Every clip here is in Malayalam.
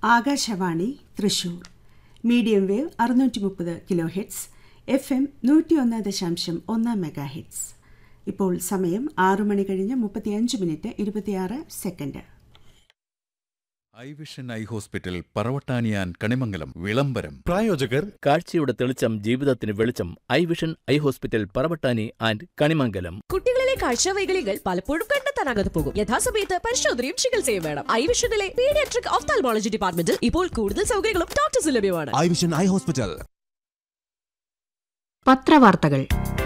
Akashvani Thrissur. Medium wave 630 kilo heads, FM 101.1 mega heads. ഇപ്പോൾ സമയം 6 മണി കഴിഞ്ഞ് 35 minute 26 second. I vision eye hospital പറവട്ടാനിയാൻ Kanimangalam വിളംബരം. പ്രായോജകർ കാഴ്ചയുടെ തെളിച്ചം ജീവിതത്തിന് വെളിച്ചം. I vision eye hospital Paravattani and Kanimangalam. കുട്ടികളിലെ കാഴ്ചവൈകല്യങ്ങൾ പലപ്പോഴും കണ്ടെത്താനാകാതെ പോകും. യഥാസമയത്ത് പരിശോധനയും ചികിത്സയും വേണം. ഐ വിഷനിലെ പീഡിയാട്രിക് ഓഫ്താൽമോളജി ഡിപ്പാർട്ട്മെന്റിൽ ഇപ്പോൾ കൂടുതൽ സൗകര്യങ്ങളും ഡോക്ടേഴ്സും ലഭ്യമാണ്. I vision eye hospital. പത്രവാർത്തകൾ.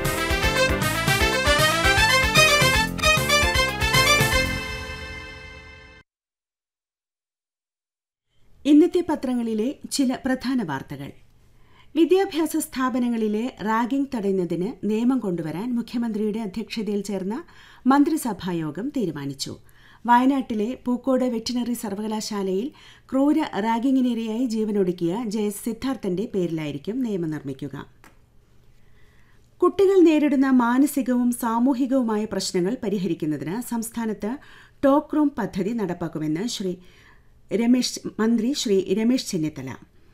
ഇന്നത്തെ പത്രങ്ങളിലെ ചില പ്രധാന വാർത്തകൾ. വിദ്യാഭ്യാസ സ്ഥാപനങ്ങളിലെ റാഗിംഗ് തടയുന്നതിന് നിയമം കൊണ്ടുവരാൻ മുഖ്യമന്ത്രിയുടെ അധ്യക്ഷതയിൽ ചേർന്ന മന്ത്രിസഭായോഗം തീരുമാനിച്ചു. വയനാട്ടിലെ പൂക്കോട് വെറ്റിനറി സർവകലാശാലയിൽ ക്രൂര റാഗിങ്ങിനിരയായി ജീവനൊടുക്കിയ JS സിദ്ധാർത്ഥന്റെ പേരിലായിരിക്കും നിയമം നിർമ്മിക്കുക. കുട്ടികൾ നേരിടുന്ന മാനസികവും സാമൂഹികവുമായ പ്രശ്നങ്ങൾ പരിഹരിക്കുന്നതിന് സംസ്ഥാനത്ത് ടോക്ക് റൂം പദ്ധതി നടപ്പാക്കുമെന്ന് മന്ത്രി ശ്രീ രമേശ് ചെന്നിത്തല.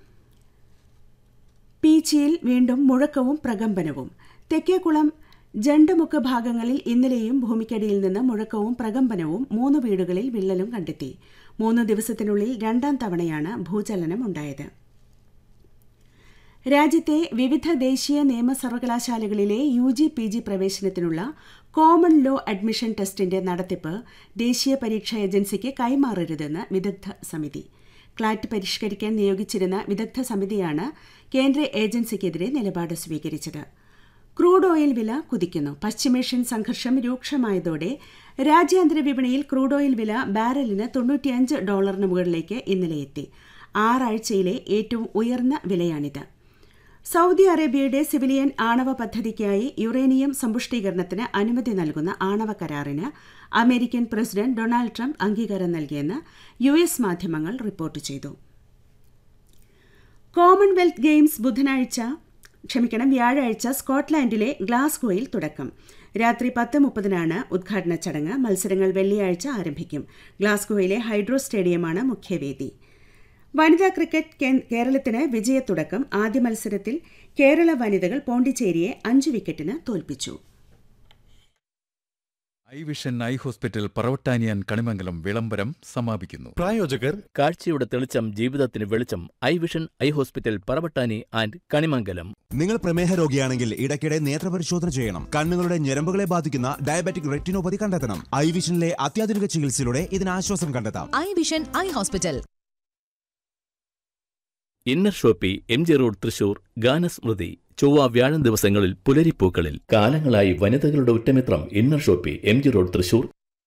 പീച്ചിയിൽ വീണ്ടും മുഴക്കവും പ്രകമ്പനവും. തെക്കേക്കുളം ജണ്ടമുക്ക് ഭാഗങ്ങളിൽ ഇന്നലെയും ഭൂമിക്കടിയിൽ നിന്ന് മുഴക്കവും പ്രകമ്പനവും 3 വീടുകളിൽ വിള്ളലും കണ്ടെത്തി. 3 ദിവസത്തിനുള്ളിൽ 2ാം തവണയാണ് ഭൂചലനം ഉണ്ടായത്. രാജ്യത്തെ വിവിധ ദേശീയ നിയമ സർവകലാശാലകളിലെ UG PG പ്രവേശനത്തിനുള്ള common law admission ടെസ്റ്റിന്റെ നടത്തിപ്പ് ദേശീയ പരീക്ഷാ ഏജൻസിക്ക് കൈമാറരുതെന്ന് വിദഗ്ധ സമിതി. ക്ലാറ്റ് പരിഷ്കരിക്കാൻ നിയോഗിച്ചിരുന്ന വിദഗ്ധ സമിതിയാണ് കേന്ദ്ര ഏജൻസിക്കെതിരെ നിലപാട് സ്വീകരിച്ചത്. ക്രൂഡ് ഓയിൽ വില കുതിക്കുന്നു. പശ്ചിമേഷ്യൻ സംഘർഷം രൂക്ഷമായതോടെ രാജ്യാന്തര വിപണിയിൽ ക്രൂഡ് ഓയിൽ വില ബാരലിന് $95 മുകളിലേക്ക് ഇന്നലെ എത്തി. 6 ആഴ്ചയിലെ ഏറ്റവും ഉയർന്ന വിലയാണിത്. സൗദി അറേബ്യയുടെ സിവിലിയൻ ആണവ പദ്ധതിക്കായി യുറേനിയം സമ്പുഷ്ടീകരണത്തിന് അനുമതി നൽകുന്ന ആണവ കരാറിന് അമേരിക്കൻ പ്രസിഡന്റ് ഡൊണാൾഡ് ട്രംപ് അംഗീകാരം നൽകിയെന്ന് US മാധ്യമങ്ങൾ റിപ്പോർട്ട് ചെയ്തു. കോമൺവെൽത്ത് ഗെയിംസ് വ്യാഴാഴ്ച സ്കോട്ട്ലാൻഡിലെ ഗ്ലാസ്ഗോയിൽ തുടക്കം. രാത്രി 10:30 ഉദ്ഘാടന ചടങ്ങ്. മത്സരങ്ങൾ വെള്ളിയാഴ്ച ആരംഭിക്കും. ഗ്ലാസ്ഗോയിലെ ഹൈഡ്രോ സ്റ്റേഡിയമാണ് മുഖ്യവേദി. വനിതാ ക്രിക്കറ്റ് കേരളത്തിന് വിജയത്തുടക്കം. ആദ്യ മത്സരത്തിൽ കേരള വനിതകൾ പോണ്ടിച്ചേരിയെ 5 വിക്കറ്റിന് തോൽപ്പിച്ചു. I vision eye hospital പറവട്ടാനിയാൻ Kanimangalam വിളംബരം സമാപിക്കുന്നു. പ്രായോജകർ കാഴ്ചയുടെ തെളിച്ചം ജീവിതത്തിന് വെളിച്ചം. I vision eye hospital Paravattani and Kanimangalam. നിങ്ങൾ പ്രമേഹ രോഗിയാണെങ്കിൽ ഇടയ്ക്കിടെ നേത്രപരിശോധന ചെയ്യണം. കണ്ണുകളുടെ ഞരമ്പുകളെ ബാധിക്കുന്ന ഡയബറ്റിക് റെറ്റിനോപ്പതി കണ്ടെത്തണം. ഐ വിഷനിലെ അത്യാധുനിക ചികിത്സയിലൂടെ ഇതിന് ആശ്വാസം കണ്ടെത്താം. I vision eye hospital. Inner Shopee MG road Thrissur. ഗാനസ്മൃതി ചൊവ്വ വ്യാഴം ദിവസങ്ങളിൽ പുലരിപ്പൂക്കളിൽ. കാലങ്ങളായി വനിതകളുടെ ഉറ്റമിത്രം inner Shopee MG road Thrissur.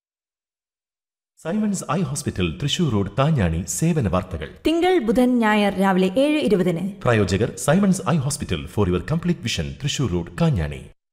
Symons eye hospital Thrissur road താഞ്ഞാണി. സേവന വാർത്തകൾ തിങ്കൾ ബുധൻ ഞായർ രാവിലെ 7:20. പ്രായോജകർ Symons eye hospital for your complete vision Thrissur road Kanjani.